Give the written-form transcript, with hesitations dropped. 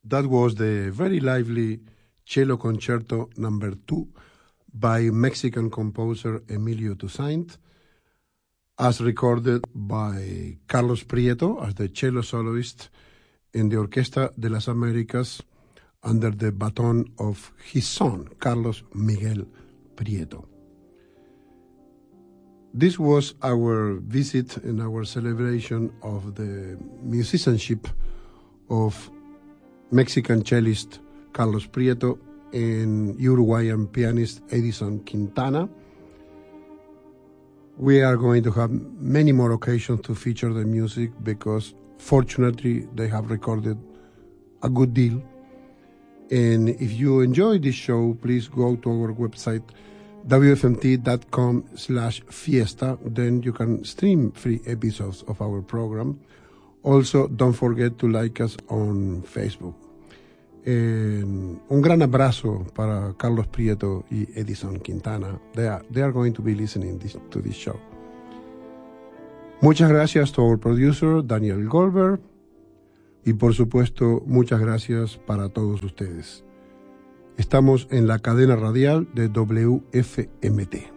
That was the very lively Cello Concerto No. 2 by Mexican composer Emilio Toussaint, as recorded by Carlos Prieto as the cello soloist in the Orquesta de las Américas under the baton of his son, Carlos Miguel Prieto. This was our visit and our celebration of the musicianship of Mexican cellist Carlos Prieto and Uruguayan pianist Edison Quintana. We are going to have many more occasions to feature the music because fortunately they have recorded a good deal. And if you enjoy this show, please go to our website wfmt.com/fiesta. Then you can stream free episodes of our program. Also, don't forget to like us on Facebook. Un gran abrazo para Carlos Prieto y Edison Quintana. They are going to be listening to this show. Muchas gracias to our producer, Daniel Goldberg. Y por supuesto, muchas gracias para todos ustedes. Estamos en la cadena radial de WFMT.